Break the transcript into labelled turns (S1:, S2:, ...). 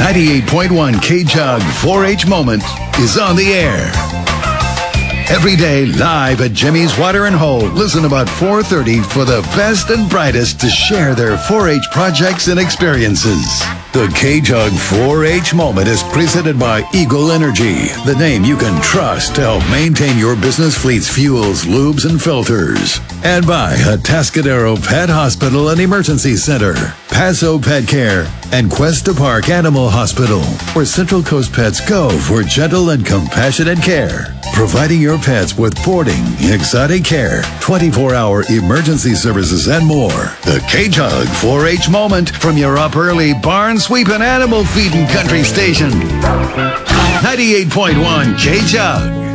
S1: 98.1 K-Jug 4-H Moment is on the air. Every day, live at Jimmy's Water and Hole. Listen about 4:30 for the best and brightest to share their 4-H projects and experiences. The K-Jug 4-H Moment is presented by Eagle Energy, the name you can trust to help maintain your business fleet's fuels, lubes, and filters. And by Atascadero Pet Hospital and Emergency Center, Paso Pet Care, and Cuesta Park Animal Hospital, where Central Coast pets go for gentle and compassionate care. Providing your pets with boarding, exotic care, 24-hour emergency services, and more. The K-Jug 4-H Moment from your up early barn sweeping animal feeding country station. 98.1 K-Jug.